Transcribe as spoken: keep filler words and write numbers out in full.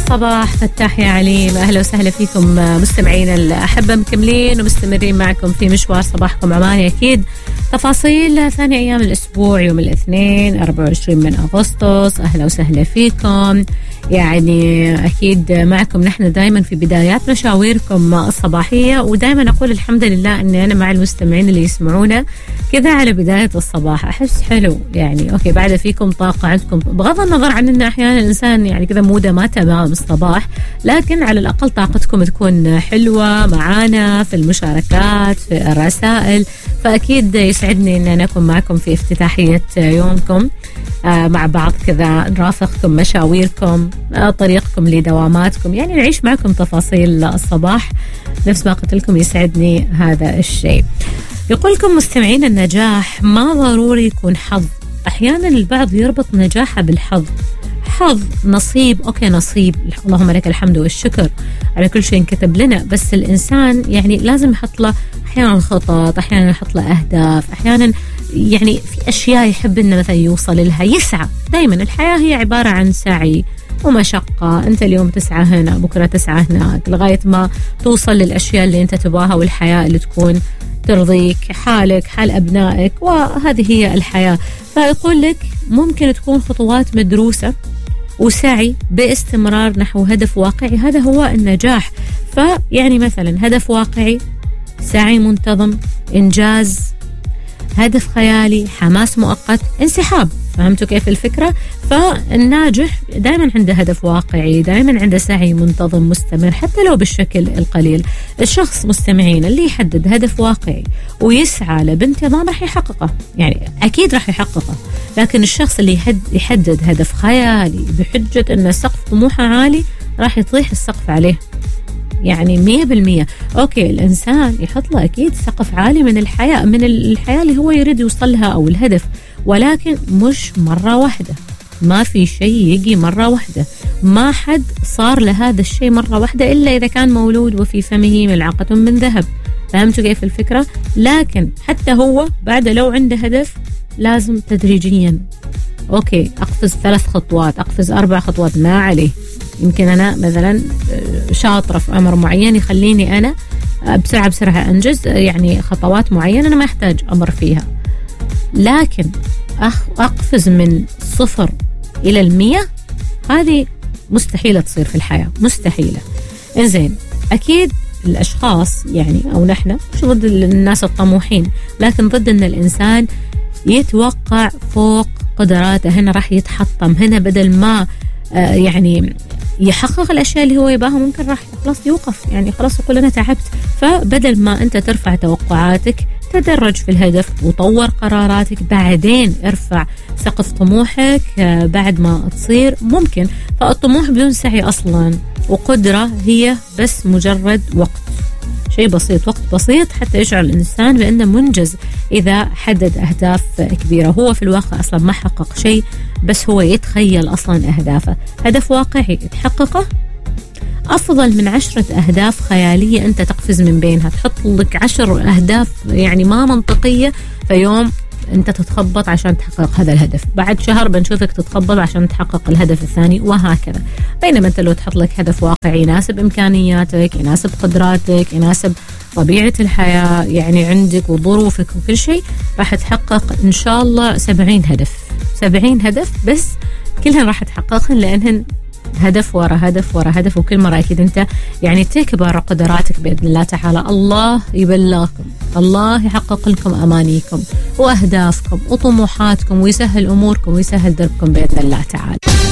الصباح فتاح يا عليم، أهلا وسهلا فيكم مستمعين الأحبة، مكملين ومستمرين معكم في مشوار صباحكم عماني. أكيد تفاصيل ثاني أيام الأسبوع يوم الاثنين أربعة وعشرين من أغسطس، أهلا وسهلا فيكم. يعني أكيد معكم نحن دايما في بدايات مشاويركم الصباحية، ودايما أقول الحمد لله أني أنا مع المستمعين اللي يسمعونا كذا على بداية الصباح. أحس حلو يعني. أوكي بعد فيكم طاقة عندكم، بغض النظر عن أن أحيانا الإنسان يعني كذا موده ما تمام الصباح، لكن على الأقل طاقتكم تكون حلوة معانا في المشاركات في الرسائل. فأكيد يسعدني أن أنا أكون معكم في افتتاحية يومكم آه مع بعض كذا، نرافقكم مشاويركم آه طريقكم لدواماتكم، يعني نعيش معكم تفاصيل الصباح. نفس ما قلت لكم يسعدني هذا الشيء. يقول لكم مستمعين النجاح ما ضروري يكون حظ. أحيانا البعض يربط نجاحه بالحظ، حظ نصيب. أوكي نصيب، اللهم لك الحمد والشكر على كل شيء كتب لنا، بس الإنسان يعني لازم يحط له أحيانا خطط، أحيانا يحط له أهداف، أحيانا يعني في أشياء يحب إنه مثلا يوصل لها، يسعى. دايما الحياة هي عبارة عن سعي ومشقة، أنت اليوم تسعى هنا بكرة تسعى هناك لغاية ما توصل للأشياء اللي أنت تبغاها والحياة اللي تكون ترضيك، حالك حال أبنائك، وهذه هي الحياة. فيقول لك ممكن تكون خطوات مدروسة وسعي باستمرار نحو هدف واقعي، هذا هو النجاح. فيعني مثلا هدف واقعي، سعي منتظم، إنجاز، هدف خيالي، حماس مؤقت، انسحاب. فهمتوا كيف الفكرة؟ فالناجح دائما عنده هدف واقعي، دائما عنده سعي منتظم مستمر حتى لو بالشكل القليل. الشخص مستمعين اللي يحدد هدف واقعي ويسعى له بانتظام راح يحققه، يعني أكيد راح يحققه. لكن الشخص اللي يحدد هدف خيالي بحجة أن سقف طموحه عالي راح يطيح السقف عليه، يعني مية بالمية. أوكي الإنسان يحط له أكيد سقف عالي من الحياة، من الحياة اللي هو يريد يوصلها أو الهدف، ولكن مش مرة واحدة. ما في شيء يجي مرة واحدة، ما حد صار لهذا الشيء مرة واحدة إلا إذا كان مولود وفي فمه ملعقة من ذهب. فهمتوا كيف الفكرة؟ لكن حتى هو بعد لو عنده هدف لازم تدريجيا. أوكي أقفز ثلاث خطوات، أقفز أربع خطوات، ما عليه. يمكن أنا مثلا شاطرة في أمر معين يخليني أنا بسرعة بسرعة أنجز يعني خطوات معينة أنا ما أحتاج أمر فيها، لكن أقفز من صفر إلى المية هذه مستحيلة تصير في الحياة، مستحيلة. إنزين أكيد الأشخاص يعني أو نحن مش ضد الناس الطموحين، لكن ضد أن الإنسان يتوقع فوق قدراته. هنا راح يتحطم، هنا بدل ما آه يعني يحقق الأشياء اللي هو يباها ممكن راح خلاص يوقف، يعني خلاص يقول أنا تعبت. فبدل ما أنت ترفع توقعاتك تدرج في الهدف وطور قراراتك، بعدين ارفع سقف طموحك بعد ما تصير ممكن. فالطموح بدون سعي أصلا وقدرة هي بس مجرد وقت، شيء بسيط، وقت بسيط حتى يشعر الإنسان بأنه منجز إذا حدد أهداف كبيرة. هو في الواقع أصلا ما حقق شيء، بس هو يتخيل أصلا أهدافه. هدف واقعي تحققه أفضل من عشرة أهداف خيالية أنت تقفز من بينها. تحط لك عشر أهداف يعني ما منطقية، في يوم أنت تتخبط عشان تحقق هذا الهدف، بعد شهر بنشوفك تتخبط عشان تحقق الهدف الثاني، وهكذا. بينما أنت لو تحط لك هدف واقعي يناسب إمكانياتك، يناسب قدراتك، يناسب طبيعة الحياة يعني عندك وظروفك وكل شيء، راح تحقق إن شاء الله سبعين هدف، سبعين هدف بس كلهن راح تحققهن، لأنهن هدف ورا هدف ورا هدف، وكل مرة أكيد أنت يعني تكبر قدراتك بإذن الله تعالى. الله يبلغكم، الله يحقق لكم أمانيكم وأهدافكم وطموحاتكم ويسهل أموركم ويسهل دربكم بإذن الله تعالى.